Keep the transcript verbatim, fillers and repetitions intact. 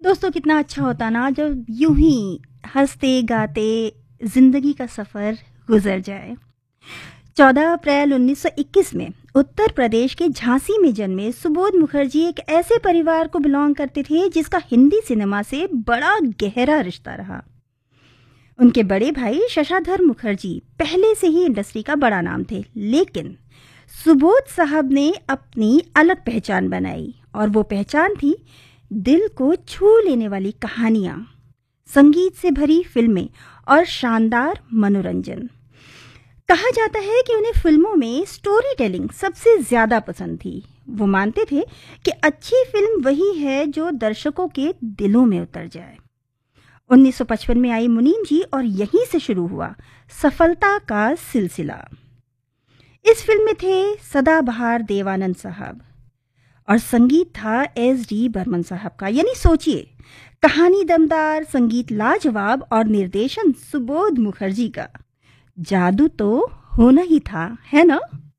दोस्तों कितना अच्छा होता ना जब यूं ही हंसते गाते जिंदगी का सफर गुजर जाए। चौदह अप्रैल उन्नीस सौ इक्कीस में उत्तर प्रदेश के झांसी में जन्मे सुबोध मुखर्जी एक ऐसे परिवार को बिलोंग करते थे जिसका हिंदी सिनेमा से बड़ा गहरा रिश्ता रहा। उनके बड़े भाई शशाधर मुखर्जी पहले से ही इंडस्ट्री का बड़ा नाम थे, लेकिन सुबोध साहब ने अपनी अलग पहचान बनाई और वो पहचान थी दिल को छू लेने वाली कहानियां, संगीत से भरी फिल्में और शानदार मनोरंजन। कहा जाता है कि उन्हें फिल्मों में स्टोरी टेलिंग सबसे ज्यादा पसंद थी। वो मानते थे कि अच्छी फिल्म वही है जो दर्शकों के दिलों में उतर जाए। उन्नीस सौ पचपन में आई मुनीम जी और यहीं से शुरू हुआ सफलता का सिलसिला। इस फिल्म में थे सदाबहार देवानंद साहब और संगीत था एस डी बर्मन साहब का। यानी सोचिए, कहानी दमदार, संगीत लाजवाब और निर्देशन सुबोध मुखर्जी का। जादू तो होना ही था, है ना?